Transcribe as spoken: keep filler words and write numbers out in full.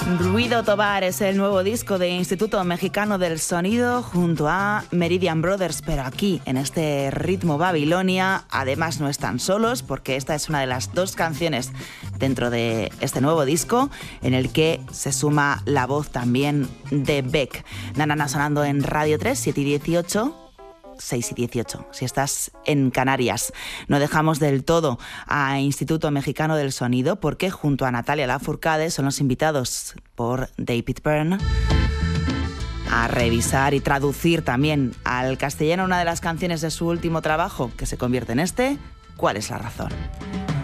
Ruido Tobar es el nuevo disco de Instituto Mexicano del Sonido junto a Meridian Brothers, pero aquí, en este ritmo Babilonia, además no están solos porque esta es una de las dos canciones dentro de este nuevo disco en el que se suma la voz también de Beck. Nanana sonando en Radio tres, siete y dieciocho. seis y dieciocho, si estás en Canarias. No dejamos del todo a Instituto Mexicano del Sonido porque junto a Natalia Lafourcade son los invitados por David Byrne a revisar y traducir también al castellano una de las canciones de su último trabajo que se convierte en este. ¿Cuál es la razón?